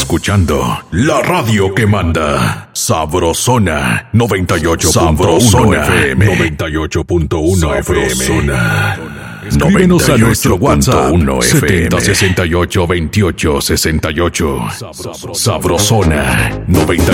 escuchando la radio que manda. Sabrosona 98.1 FM. 98.1 FM. Escríbenos a nuestro WhatsApp 7068 2868. Sabrosona 98.